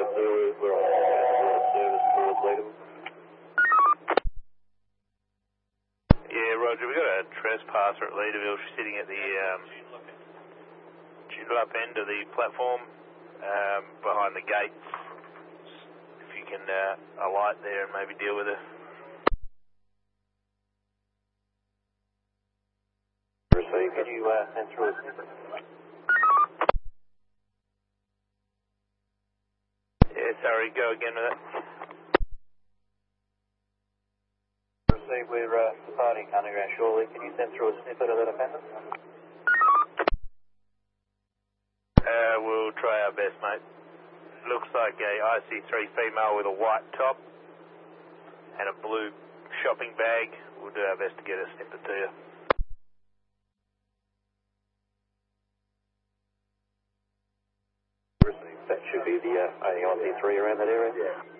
We're on service towards Leadham. Yeah, Roger, we've got a trespasser at Leederville sitting at the up end of the platform behind the gates. If you can alight there and maybe deal with it. Receive, can you send through a snippet? Yeah, sorry, go again with it. Receive, we're departing underground shortly. Can you send through a snippet of that offender? We'll try our best, mate. Looks like a IC3 female with a white top and a blue shopping bag. We'll do our best to get a snippet to you. Receive, that should be the only IC3 around that area.